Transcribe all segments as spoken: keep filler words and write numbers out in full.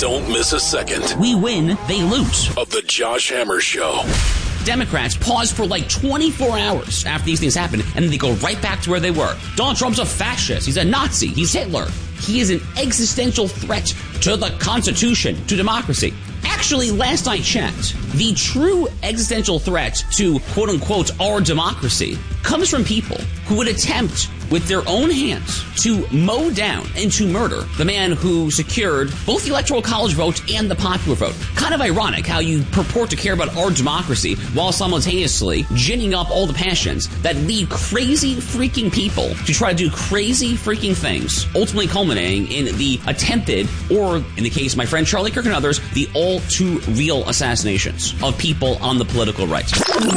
Don't miss a second. We win, they lose. Of the Josh Hammer Show. Democrats pause for like twenty-four hours after these things happen, and then they go right back to where they were. Donald Trump's a fascist. He's a Nazi. He's Hitler. He is an existential threat to the Constitution, to democracy. Actually, last I checked, the true existential threat to, quote-unquote, our democracy comes from people who would attempt with their own hands to mow down and to murder the man who secured both the Electoral College vote and the popular vote. Kind of ironic how you purport to care about our democracy while simultaneously ginning up all the passions that lead crazy freaking people to try to do crazy freaking things, ultimately culminating in the attempted, or in the case of my friend Charlie Kirk and others, the all too real assassinations of people on the political right.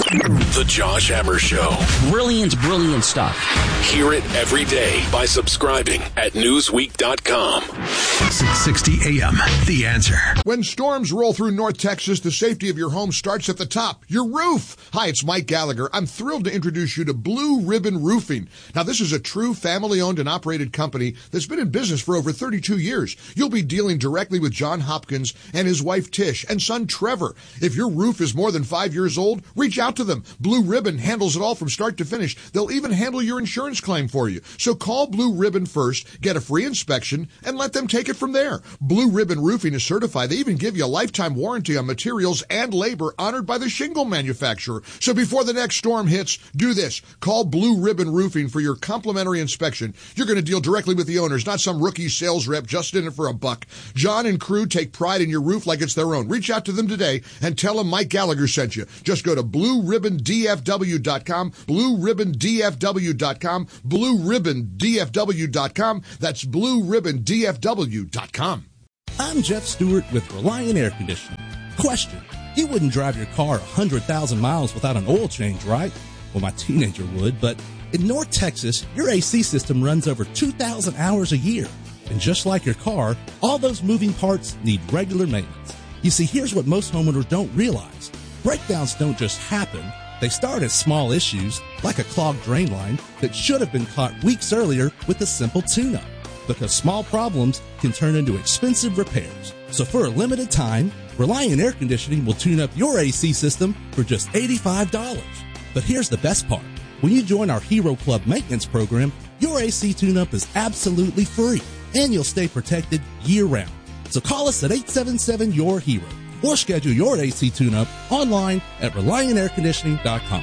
The Josh Hammer Show. Brilliant, brilliant stuff. Hear it every day by subscribing at newsweek dot com. six sixty A M, The Answer. When storms roll through North Texas, the safety of your home starts at the top, your roof. Hi, it's Mike Gallagher. I'm thrilled to introduce you to Blue Ribbon Roofing. Now, this is a true family-owned and operated company that's been in business for over thirty-two years. You'll be dealing directly with John Hopkins and his wife Tish and son Trevor. If your roof is more than five years old, reach out to them. Blue Ribbon handles it all from start to finish. They'll even handle your insurance claim for you. So call Blue Ribbon first, get a free inspection, and let them take it from there. Blue Ribbon Roofing is certified. They even give you a lifetime warranty on materials and labor honored by the shingle manufacturer. So before the next storm hits, do this. Call Blue Ribbon Roofing for your complimentary inspection. You're going to deal directly with the owners, not some rookie sales rep just in it for a buck. John and crew take pride in your roof like it's their own. Reach out to them today and tell them Mike Gallagher sent you. Just go to blue ribbon d f w dot com, blue ribbon d f w dot com, blue ribbon d f w dot com. That's blue ribbon d f w dot com. I'm Jeff Stewart with Reliant Air Conditioning. Question: you wouldn't drive your car one hundred thousand miles without an oil change, right? Well, my teenager would, but in North Texas, your A C system runs over two thousand hours a year. And just like your car, all those moving parts need regular maintenance. You see, here's what most homeowners don't realize. Breakdowns don't just happen. They start as small issues, like a clogged drain line that should have been caught weeks earlier with a simple tune-up. Because small problems can turn into expensive repairs. So for a limited time, Reliant Air Conditioning will tune up your A C system for just eighty-five dollars. But here's the best part. When you join our Hero Club maintenance program, your A C tune-up is absolutely free, and you'll stay protected year-round. So call us at eight seven seven, Y O U R HERO or schedule your A C tune-up online at reliant air conditioning dot com.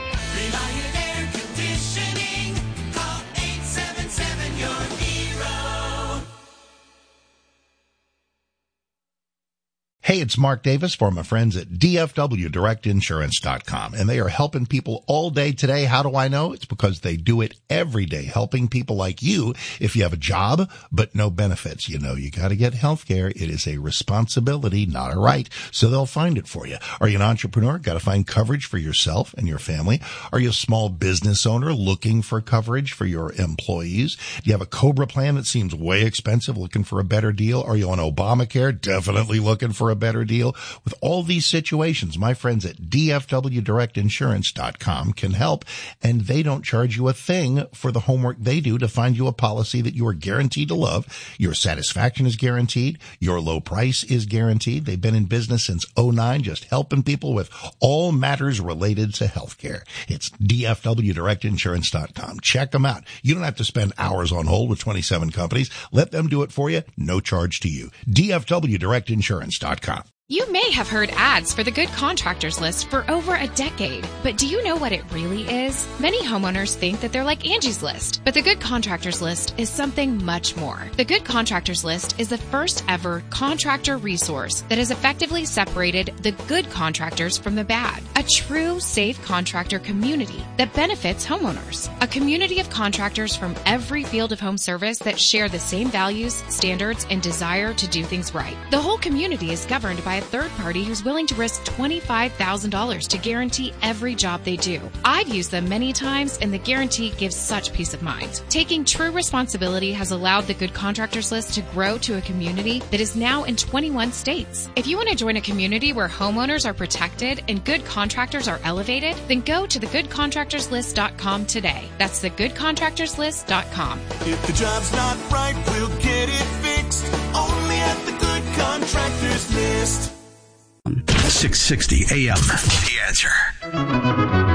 Reliant Air Conditioning. Call eight seven seven, Y O U R HERO. Hey, it's Mark Davis for my friends at D F W Direct Insurance dot com, and they are helping people all day today. How do I know? It's because they do it every day, helping people like you. If you have a job but no benefits, you know you got to get health care. It is a responsibility, not a right, so they'll find it for you. Are you an entrepreneur? Got to find coverage for yourself and your family. Are you a small business owner looking for coverage for your employees? Do you have a COBRA plan that seems way expensive, looking for a better deal? Are you on Obamacare? Definitely looking for a better deal. With all these situations, my friends at D F W Direct Insurance dot com can help, and they don't charge you a thing for the homework they do to find you a policy that you are guaranteed to love. Your satisfaction is guaranteed. Your low price is guaranteed. They've been in business since oh nine, just helping people with all matters related to healthcare. It's D F W Direct Insurance dot com. Check them out. You don't have to spend hours on hold with twenty-seven companies. Let them do it for you. No charge to you. D F W Direct Insurance dot com. You may have heard ads for the Good Contractors List for over a decade, but do you know what it really is? Many homeowners think that they're like Angie's List, but the Good Contractors List is something much more. The Good Contractors List is the first ever contractor resource that has effectively separated the good contractors from the bad. A true safe contractor community that benefits homeowners. A community of contractors from every field of home service that share the same values, standards, and desire to do things right. The whole community is governed by a third party who's willing to risk twenty-five thousand dollars to guarantee every job they do. I've used them many times, and the guarantee gives such peace of mind. Taking true responsibility has allowed the Good Contractors List to grow to a community that is now in twenty-one states. If you want to join a community where homeowners are protected and good contractors are elevated, then go to the good contractors list dot com today. That's the good contractors list dot com. If the job's not right, we'll get it fixed. Only at the Good Contractors. six sixty A M. The Answer.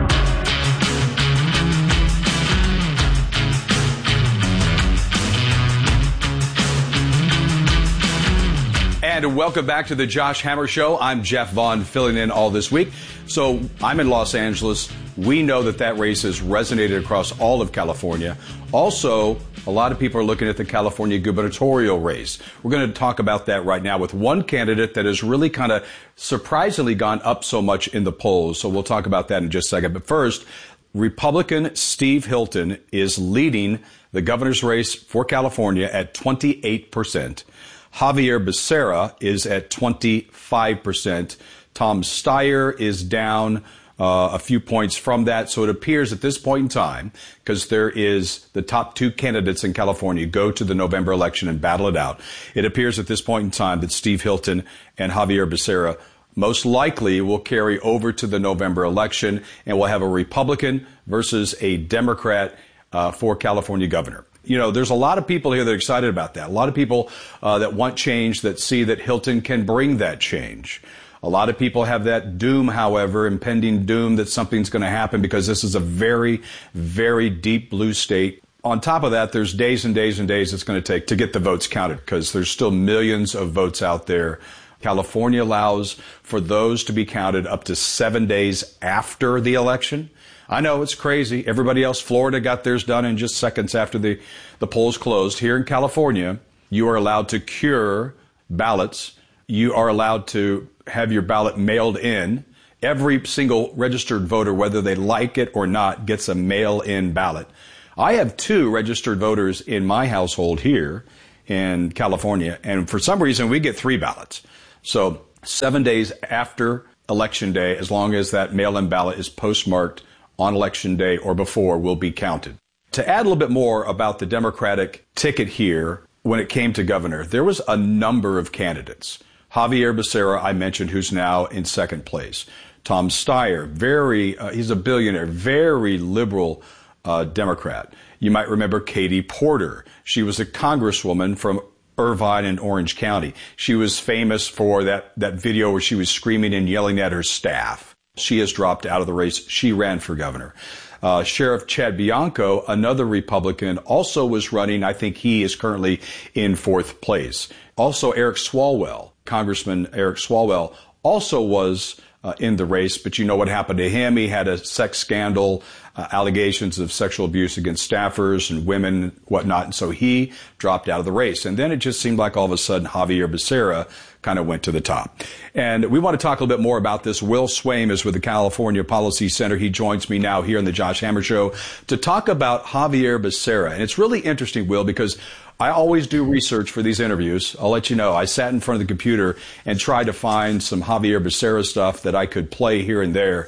And welcome back to the Josh Hammer Show. I'm Jeff Vaughn, filling in all this week. So I'm in Los Angeles. We know that that race has resonated across all of California. Also, a lot of people are looking at the California gubernatorial race. We're going to talk about that right now with one candidate that has really kind of surprisingly gone up so much in the polls. So we'll talk about that in just a second. But first, Republican Steve Hilton is leading the governor's race for California at twenty-eight percent. Xavier Becerra is at twenty-five percent. Tom Steyer is down uh, a few points from that. So it appears at this point in time, because there is the top two candidates in California go to the November election and battle it out. It appears at this point in time that Steve Hilton and Xavier Becerra most likely will carry over to the November election, and we'll have a Republican versus a Democrat uh, for California governor. You know, there's a lot of people here that are excited about that. A lot of people uh, that want change, that see that Hilton can bring that change. A lot of people have that doom, however, impending doom that something's going to happen because this is a very, very deep blue state. On top of that, there's days and days and days it's going to take to get the votes counted because there's still millions of votes out there. California allows for those to be counted up to seven days after the election. I know it's crazy. Everybody else, Florida got theirs done in just seconds after the, the polls closed. Here in California, you are allowed to cure ballots. You are allowed to have your ballot mailed in. Every single registered voter, whether they like it or not, gets a mail-in ballot. I have two registered voters in my household here in California, and for some reason, we get three ballots. So seven days after Election Day, as long as that mail-in ballot is postmarked on Election Day or before, will be counted. To add a little bit more about the Democratic ticket here, when it came to governor, there was a number of candidates. Xavier Becerra, I mentioned, who's now in second place. Tom Steyer, very, uh, he's a billionaire, very liberal uh, Democrat. You might remember Katie Porter. She was a congresswoman from Irvine and Orange County. She was famous for that, that video where she was screaming and yelling at her staff. She has dropped out of the race. She ran for governor. Uh, Sheriff Chad Bianco, another Republican, also was running. I think he is currently in fourth place. Also, Eric Swalwell, Congressman Eric Swalwell, also was uh, in the race. But you know what happened to him? He had a sex scandal, uh, allegations of sexual abuse against staffers and women, and whatnot. And so he dropped out of the race. And then it just seemed like all of a sudden Xavier Becerra kind of went to the top. And we want to talk a little bit more about this. Will Swaim is with the California Policy Center. He joins me now here in the Josh Hammer Show to talk about Xavier Becerra. And it's really interesting, Will, because I always do research for these interviews. I'll let you know. I sat in front of the computer and tried to find some Xavier Becerra stuff that I could play here and there.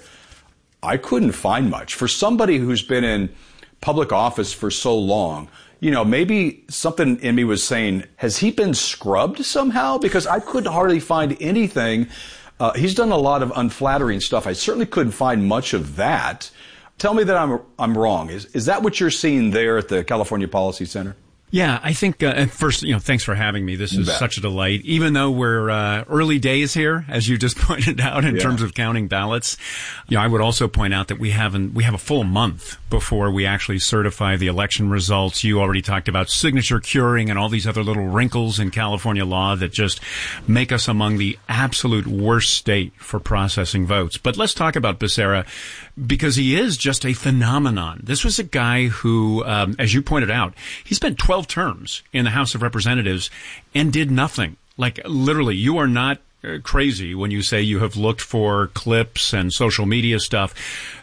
I couldn't find much. For somebody who's been in public office for so long, you know, maybe something in me was saying, has he been scrubbed somehow? Because I couldn't hardly find anything. Uh, he's done a lot of unflattering stuff. I certainly couldn't find much of that. Tell me that I'm I'm wrong. Is is that what you're seeing there at the California Policy Center? Yeah, I think, uh, and first, you know, thanks for having me. This is such a delight. Even though we're uh, early days here, as you just pointed out, in yeah. terms of counting ballots, you know, I would also point out that we haven't, we have a full month before we actually certify the election results. You already talked about signature curing and all these other little wrinkles in California law that just make us among the absolute worst state for processing votes. But let's talk about Becerra, because he is just a phenomenon. This was a guy who, um, as you pointed out, he spent twelve terms in the House of Representatives and did nothing. Like, literally, you are not uh, crazy when you say you have looked for clips and social media stuff.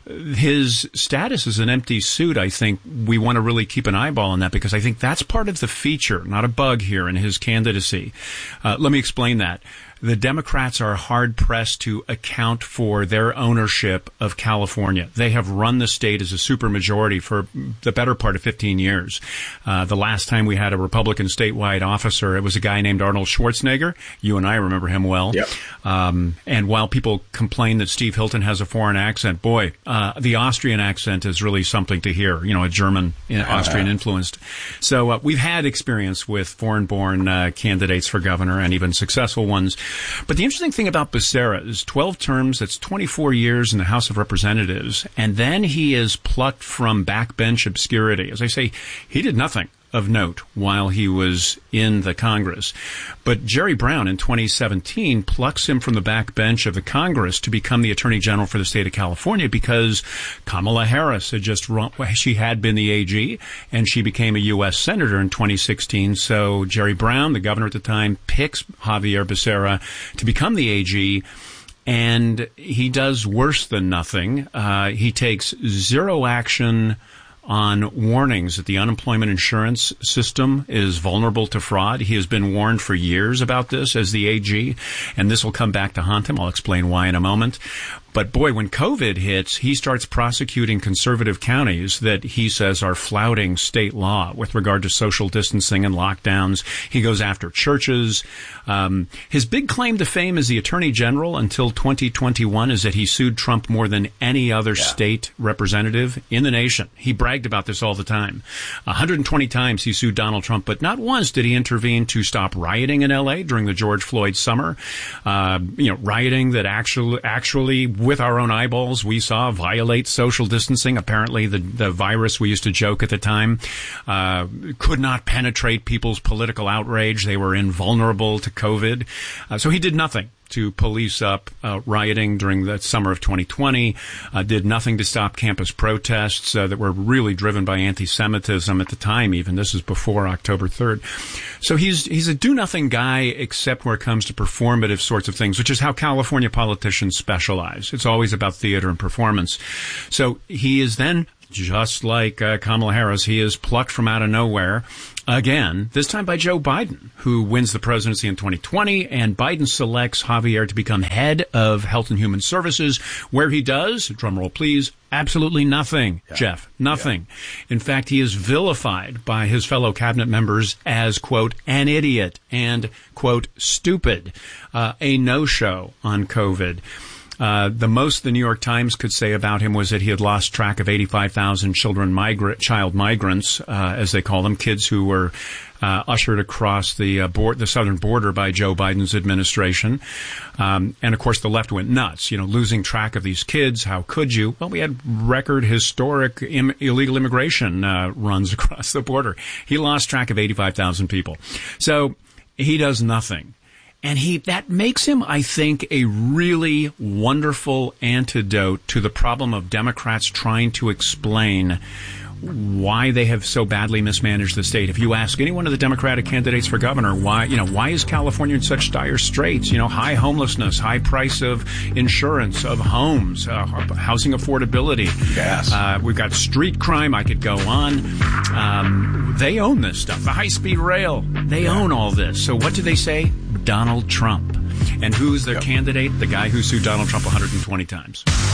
His status as an empty suit, I think we want to really keep an eyeball on that, because I think that's part of the feature, not a bug here in his candidacy. Uh, let me explain that. The Democrats are hard-pressed to account for their ownership of California. They have run the state as a supermajority for the better part of fifteen years. Uh, the last time we had a Republican statewide officer, it was a guy named Arnold Schwarzenegger. You and I remember him well. Yep. Um, and while people complain that Steve Hilton has a foreign accent, boy, uh, the Austrian accent is really something to hear, you know, a German, uh, Austrian influenced. So uh, we've had experience with foreign-born uh, candidates for governor and even successful ones. But the interesting thing about Becerra is twelve terms, that's twenty-four years in the House of Representatives, and then he is plucked from backbench obscurity. As I say, he did nothing of note while he was in the Congress. But Jerry Brown in twenty seventeen plucks him from the backbench of the Congress to become the Attorney General for the state of California because Kamala Harris had just run, she had been the A G and she became a U S Senator in twenty sixteen. So Jerry Brown, the governor at the time, picks Javier Becerra to become the A G. And he does worse than nothing. Uh, he takes zero action on warnings that the unemployment insurance system is vulnerable to fraud. He has been warned for years about this as the A G, and this will come back to haunt him. I'll explain why in a moment. But boy, when COVID hits, he starts prosecuting conservative counties that he says are flouting state law with regard to social distancing and lockdowns. He goes after churches. Um, his big claim to fame as the Attorney General until twenty twenty-one is that he sued Trump more than any other yeah. state representative in the nation. He bragged about this all the time. one hundred twenty times he sued Donald Trump, but not once did he intervene to stop rioting in L A during the George Floyd summer. Uh, you know, rioting that actually, actually, with our own eyeballs, we saw violate social distancing. Apparently, the, the virus, we used to joke at the time, uh, could not penetrate people's political outrage. They were invulnerable to COVID. Uh, so he did nothing to police up uh, rioting during the summer of twenty twenty, uh, did nothing to stop campus protests uh, that were really driven by anti-Semitism at the time even. This is before October third. So he's he's a do-nothing guy except where it comes to performative sorts of things, which is how California politicians specialize. It's always about theater and performance. So he is then, just like uh, Kamala Harris, he is plucked from out of nowhere again, this time by Joe Biden, who wins the presidency in twenty twenty, and Biden selects Javier to become head of Health and Human Services, where he does, drumroll please, absolutely nothing, yeah. Jeff, nothing. Yeah. In fact, he is vilified by his fellow cabinet members as, quote, an idiot and, quote, stupid, uh, a no-show on COVID. Uh, the most the New York Times could say about him was that he had lost track of eighty-five thousand children, migrant, child migrants, uh, as they call them, kids who were uh, ushered across the uh, board, the southern border by Joe Biden's administration. Um, and of course, the left went nuts, you know, losing track of these kids. How could you? Well, we had record historic Im- illegal immigration uh, runs across the border. He lost track of eighty-five thousand people. So he does nothing. And he, that makes him, I think, a really wonderful antidote to the problem of Democrats trying to explain why they have so badly mismanaged the state. If you ask any one of the Democratic candidates for governor, why, you know, why is California in such dire straits? You know, high homelessness, high price of insurance, of homes, uh, housing affordability. Gas. Uh, we've got street crime. I could go on. Um, they own this stuff. The high-speed rail. They own all this. So what do they say? Donald Trump. And who's their yep. candidate? The guy who sued Donald Trump one hundred twenty times.